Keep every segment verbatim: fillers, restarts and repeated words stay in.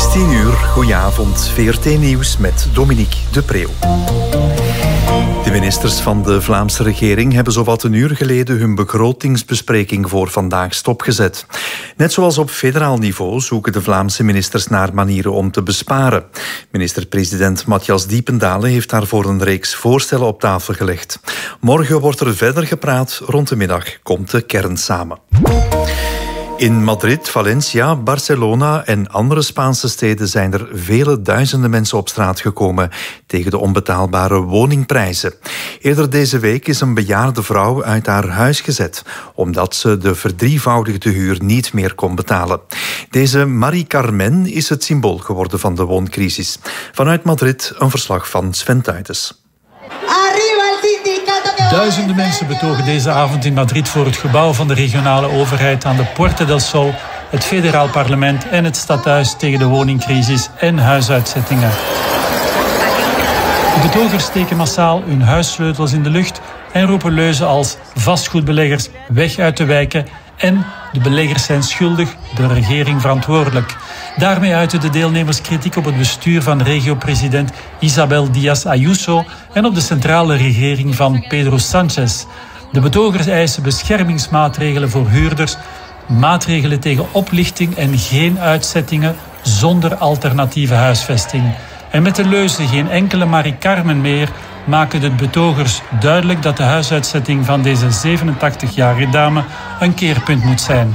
is tien uur. Goedenavond. V R T-nieuws met Dominique de Preeuw. De ministers van de Vlaamse regering hebben zowat een uur geleden hun begrotingsbespreking voor vandaag stopgezet. Net zoals op federaal niveau zoeken de Vlaamse ministers naar manieren om te besparen. Minister-president Matthias Diependalen heeft daarvoor een reeks voorstellen op tafel gelegd. Morgen wordt er verder gepraat. Rond de middag komt de kern samen. In Madrid, Valencia, Barcelona en andere Spaanse steden zijn er vele duizenden mensen op straat gekomen tegen de onbetaalbare woningprijzen. Eerder deze week is een bejaarde vrouw uit haar huis gezet, omdat ze de verdrievoudigde huur niet meer kon betalen. Deze Marie Carmen is het symbool geworden van de wooncrisis. Vanuit Madrid een verslag van Sven Tuitens. Duizenden mensen betogen deze avond in Madrid voor het gebouw van de regionale overheid aan de Puerta del Sol, het federaal parlement en het stadhuis tegen de woningcrisis en huisuitzettingen. De betogers steken massaal hun huissleutels in de lucht en roepen leuzen als vastgoedbeleggers weg uit de wijken en de beleggers zijn schuldig, de regering verantwoordelijk. Daarmee uiten de deelnemers kritiek op het bestuur van regio-president Isabel Díaz Ayuso en op de centrale regering van Pedro Sánchez. De betogers eisen beschermingsmaatregelen voor huurders, maatregelen tegen oplichting en geen uitzettingen zonder alternatieve huisvesting. En met de leuze geen enkele Marie Carmen meer maken de betogers duidelijk dat de huisuitzetting van deze zevenentachtigjarige dame een keerpunt moet zijn.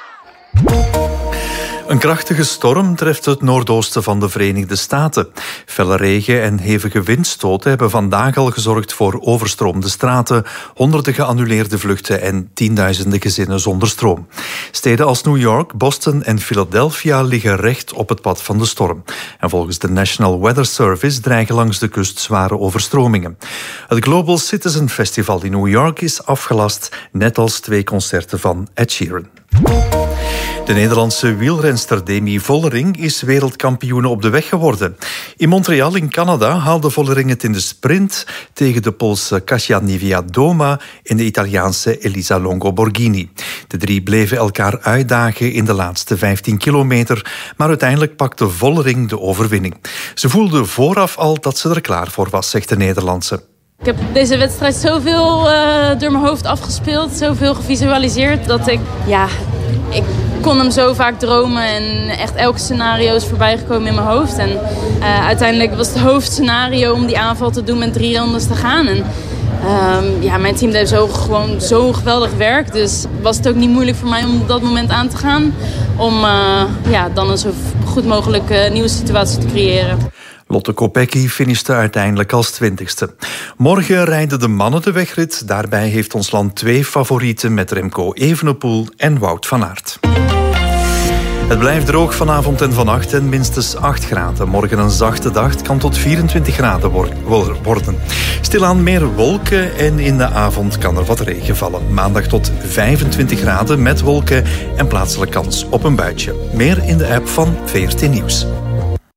Een krachtige storm treft het noordoosten van de Verenigde Staten. Felle regen en hevige windstoten hebben vandaag al gezorgd voor overstroomde straten, honderden geannuleerde vluchten en tienduizenden gezinnen zonder stroom. Steden als New York, Boston en Philadelphia liggen recht op het pad van de storm. En volgens de National Weather Service dreigen langs de kust zware overstromingen. Het Global Citizen Festival in New York is afgelast, net als twee concerten van Ed Sheeran. De Nederlandse wielrenster Demi Vollering is wereldkampioene op de weg geworden. In Montreal in Canada haalde Vollering het in de sprint tegen de Poolse Kasia Niewiadoma en de Italiaanse Elisa Longo Borghini. De drie bleven elkaar uitdagen in de laatste vijftien kilometer, maar uiteindelijk pakte Vollering de overwinning. Ze voelde vooraf al dat ze er klaar voor was, zegt de Nederlandse. Ik heb deze wedstrijd zoveel uh, door mijn hoofd afgespeeld, zoveel gevisualiseerd, dat ik, ja, ik kon hem zo vaak dromen en echt elke scenario is voorbij gekomen in mijn hoofd. En uh, uiteindelijk was het hoofdscenario om die aanval te doen met drie rondes te gaan. En uh, ja, mijn team deed zo, gewoon zo geweldig werk, dus was het ook niet moeilijk voor mij om op dat moment aan te gaan. Om uh, ja, dan een zo goed mogelijk uh, nieuwe situatie te creëren. Lotte Kopecky finishte uiteindelijk als twintigste. Morgen rijden de mannen de wegrit. Daarbij heeft ons land twee favorieten met Remco Evenepoel en Wout van Aert. Het blijft droog vanavond en vannacht en minstens acht graden. Morgen een zachte dag, het kan tot vierentwintig graden worden. Stilaan meer wolken en in de avond kan er wat regen vallen. Maandag tot vijfentwintig graden met wolken en plaatselijk kans op een buitje. Meer in de app van V R T Nieuws.